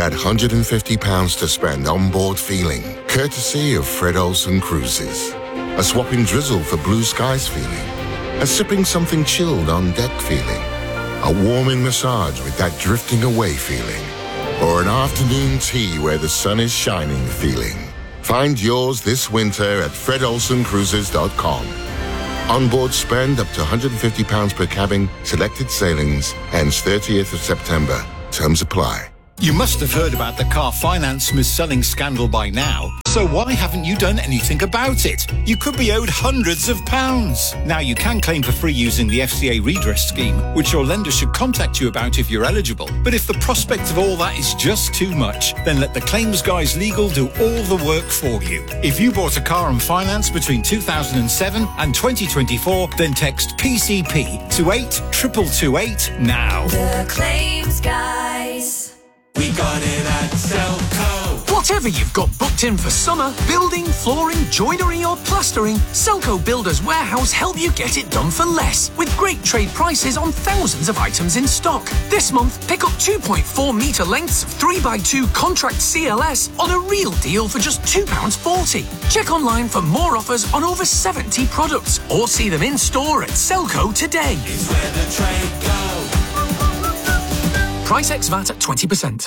that £150 to spend on board feeling, courtesy of Fred Olsen Cruises. A swapping drizzle for blue skies feeling. A sipping something chilled on deck feeling. A warming massage with that drifting away feeling. Or an afternoon tea where the sun is shining feeling. Find yours this winter at fredolsencruises.com. Onboard spend up to £150 per cabin, selected sailings, ends 30th of September. Terms apply. You must have heard about the car finance mis-selling scandal by now. So why haven't you done anything about it? You could be owed hundreds of pounds. Now you can claim for free using the FCA redress scheme, which your lender should contact you about if you're eligible. But if the prospect of all that is just too much, then let the Claims Guys Legal do all the work for you. If you bought a car on finance between 2007 and 2024, then text PCP to 82228 now. The Claims Guys. We got it at Selco. Whatever you've got booked in for summer, building, flooring, joinery or plastering, Selco Builders Warehouse help you get it done for less, with great trade prices on thousands of items in stock. This month, pick up 2.4 metre lengths of 3x2 contract CLS on a real deal for just £2.40. Check online for more offers on over 70 products or see them in store at Selco today. It's where the trade goes. Price ex VAT at 20%.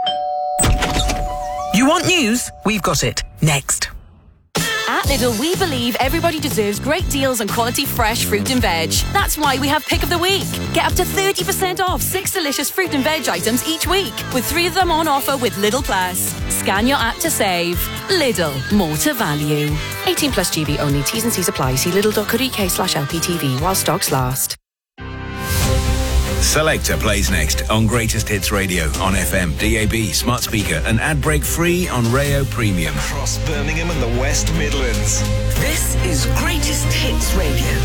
You want news? We've got it. Next. At Lidl, we believe everybody deserves great deals on quality fresh fruit and veg. That's why we have Pick of the Week. Get up to 30% off 6 delicious fruit and veg items each week, with 3 of them on offer with Lidl Plus. Scan your app to save. Lidl, more to value. 18 plus GB only. T's and C's apply. See lidl.co.uk/LPTV while stocks last. Selector plays next on Greatest Hits Radio on FM, DAB, smart speaker and ad break free on Rayo Premium. Across Birmingham and the West Midlands. This is Greatest Hits Radio.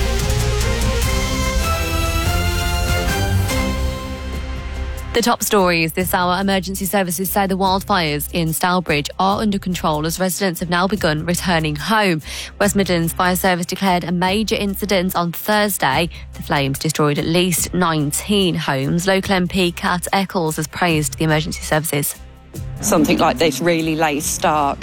The top stories this hour. Emergency services say the wildfires in Stourbridge are under control as residents have now begun returning home. West Midlands Fire Service declared a major incident on Thursday. The flames destroyed at least 19 homes. Local MP Kat Eccles has praised the emergency services. Something like this really lays stark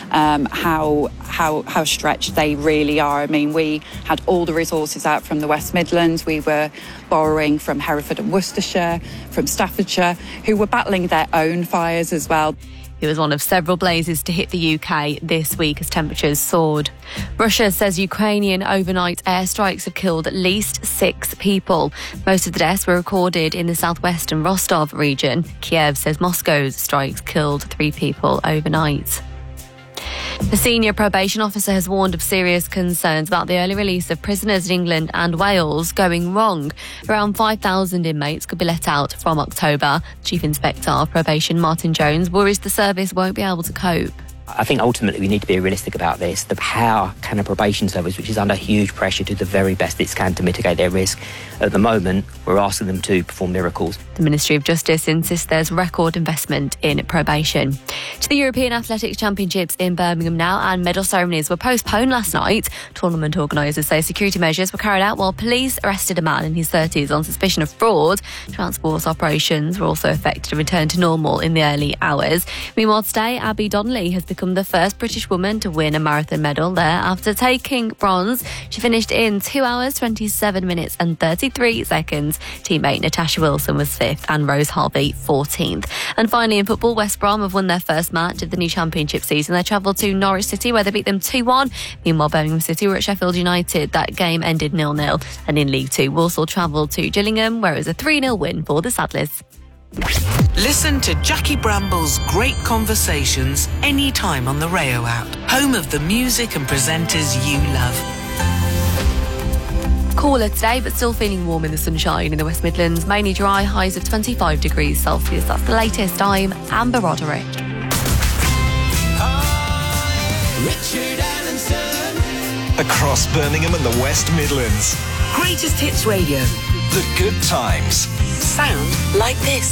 how stretched they really are. I mean, we had all the resources out from the West Midlands. We were borrowing from Hereford and Worcestershire, from Staffordshire, who were battling their own fires as well. It was one of several blazes to hit the UK this week as temperatures soared. Russia says Ukrainian overnight airstrikes have killed at least 6 people. Most of the deaths were recorded in the southwestern Rostov region. Kiev says Moscow's strikes killed 3 people overnight. The senior probation officer has warned of serious concerns about the early release of prisoners in England and Wales going wrong. Around 5,000 inmates could be let out from October. Chief Inspector of Probation Martin Jones worries the service won't be able to cope. I think ultimately we need to be realistic about this. How can a probation service, which is under huge pressure, do the very best it can to mitigate their risk? At the moment, we're asking them to perform miracles. The Ministry of Justice insists there's record investment in probation. To the European Athletics Championships in Birmingham now, and medal ceremonies were postponed last night. Tournament organisers say security measures were carried out while police arrested a man in his 30s on suspicion of fraud. Transport operations were also affected to return to normal in the early hours. Meanwhile, today, Abby Donnelly has become the first British woman to win a marathon medal there after taking bronze. She finished in 2 hours, 27 minutes and 33 seconds. Teammate Natasha Wilson was 5th and Rose Harvey 14th. And finally in football, West Brom have won their first match of the new championship season. They travelled to Norwich City where they beat them 2-1. Meanwhile, Birmingham City were at Sheffield United. That game ended 0-0. And in League 2, Walsall travelled to Gillingham where it was a 3-0 win for the Saddlers. Listen to Jackie Bramble's Great Conversations anytime on the Rayo app, home of the music and presenters you love. Cooler today, but still feeling warm in the sunshine in the West Midlands. Mainly dry, highs of 25 degrees Celsius. That's the latest. I'm Amber Roderick. Richard Allenson. Across Birmingham and the West Midlands. Greatest Hits Radio. The good times. Sound like this.